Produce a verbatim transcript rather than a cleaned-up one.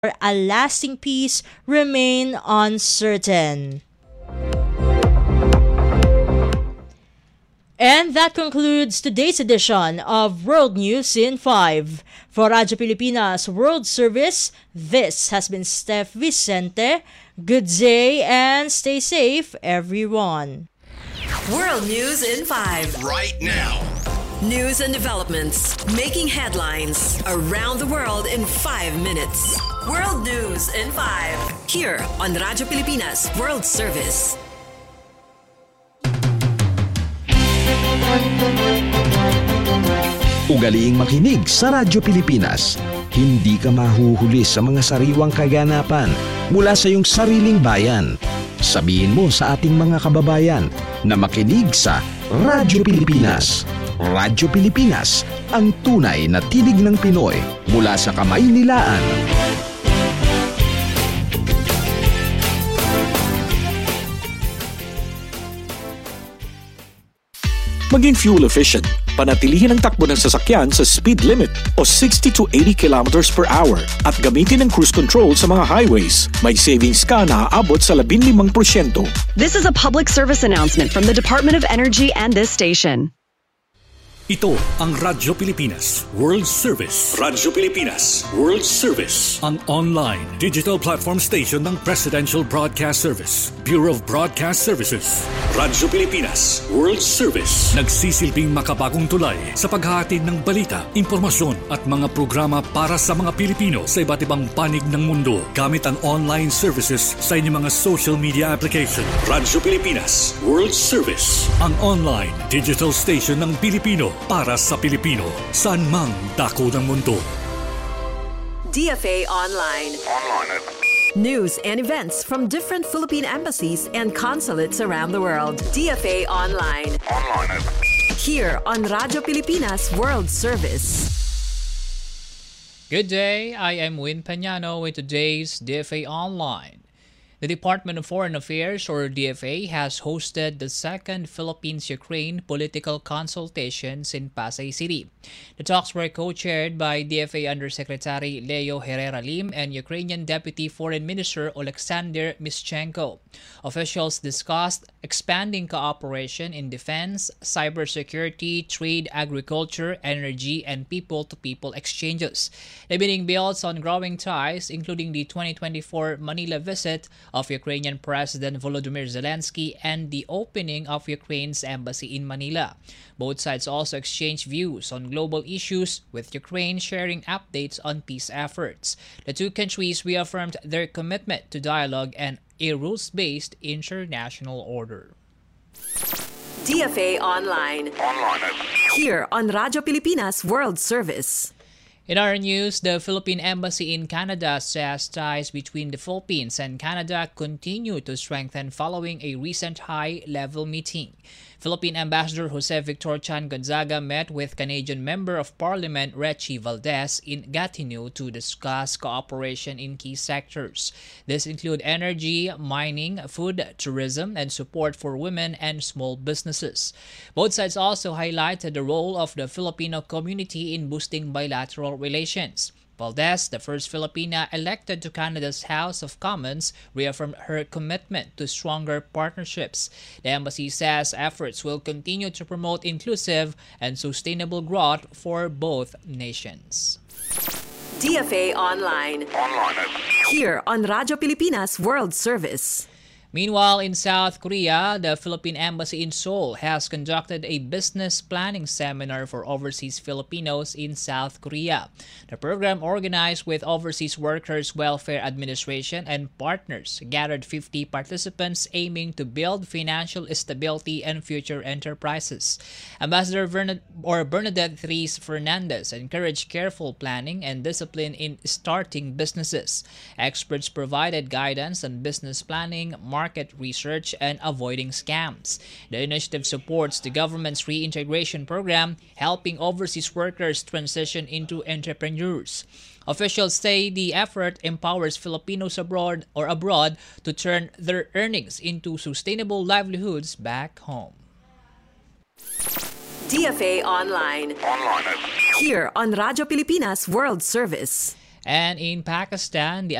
a lasting peace remain uncertain. And that concludes today's edition of World News in five. For Radyo Pilipinas World Service, this has been Steph Vicente. Good day and stay safe, everyone. World News in five. Right now. News and developments making headlines around the world in five minutes. World News in five. Here on Radyo Pilipinas World Service. Ugaliing makinig sa Radyo Pilipinas. Hindi ka mahuhuli sa mga sariwang kaganapan mula sa iyong sariling bayan. Sabihin mo sa ating mga kababayan na makinig sa Radyo Pilipinas. Radyo Pilipinas, ang tunay na tinig ng Pinoy mula sa Kamaynilaan. Maging fuel efficient. Panatilihin ang takbo ng sasakyan sa speed limit o sixty to eighty kilometers per hour at gamitin ang cruise control sa mga highways. May savings ka na aabot sa fifteen percent. This is a public service announcement from the Department of Energy and this station. Ito ang Radyo Pilipinas World Service. Radyo Pilipinas World Service. Ang online digital platform station ng Presidential Broadcast Service, Bureau of Broadcast Services. Radyo Pilipinas World Service. Nagsisilbing makabagong tulay sa paghahatid ng balita, impormasyon at mga programa para sa mga Pilipino sa iba't ibang panig ng mundo gamit ang online services sa inyong mga social media application. Radyo Pilipinas World Service. Ang online digital station ng Pilipino para sa Pilipino, saan mang dako ng mundo. D F A Online. Online. News and events from different Philippine embassies and consulates around the world. D F A Online. Online. Here on Radyo Pilipinas World Service. Good day, I am Win Peñano with today's D F A Online. The Department of Foreign Affairs, or D F A, has hosted the second Philippines-Ukraine political consultations in Pasay City. The talks were co-chaired by D F A Undersecretary Leo Herrera Lim and Ukrainian Deputy Foreign Minister Oleksandr Mischenko. Officials discussed expanding cooperation in defense, cybersecurity, trade, agriculture, energy, and people-to-people exchanges. The meeting builds on growing ties, including the twenty twenty-four Manila visit of Ukrainian President Volodymyr Zelensky and the opening of Ukraine's embassy in Manila. Both sides also exchanged views on global issues, with Ukraine sharing updates on peace efforts. The two countries reaffirmed their commitment to dialogue and a rules-based international order. D F A Online. Online. Here on Radyo Pilipinas World Service. In our news, the Philippine Embassy in Canada says ties between the Philippines and Canada continue to strengthen following a recent high-level meeting. Philippine Ambassador Jose Victor Chan Gonzaga met with Canadian Member of Parliament Rechi Valdez in Gatineau to discuss cooperation in key sectors. This include energy, mining, food, tourism, and support for women and small businesses. Both sides also highlighted the role of the Filipino community in boosting bilateral relations. Valdez, the first Filipina elected to Canada's House of Commons, reaffirmed her commitment to stronger partnerships. The embassy says efforts will continue to promote inclusive and sustainable growth for both nations. D F A Online. Online. Here on Radyo Pilipinas World Service. Meanwhile, in South Korea, the Philippine Embassy in Seoul has conducted a business planning seminar for overseas Filipinos in South Korea. The program, organized with Overseas Workers Welfare Administration and partners, gathered fifty participants aiming to build financial stability and future enterprises. Ambassador Bernad- or Bernadette Thries Fernandez encouraged careful planning and discipline in starting businesses. Experts provided guidance on business planning, market research, and avoiding scams. The initiative supports the government's reintegration program, helping overseas workers transition into entrepreneurs. Officials say the effort empowers Filipinos abroad or abroad to turn their earnings into sustainable livelihoods back home. D F A Online. Online. Here on Radyo Pilipinas World Service. And in Pakistan, the